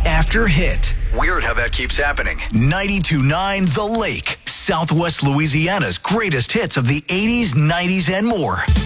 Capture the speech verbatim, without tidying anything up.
after hit. Weird how that keeps happening. ninety-two point nine The Lake, Southwest Louisiana's greatest hits of the eighties, nineties, and more.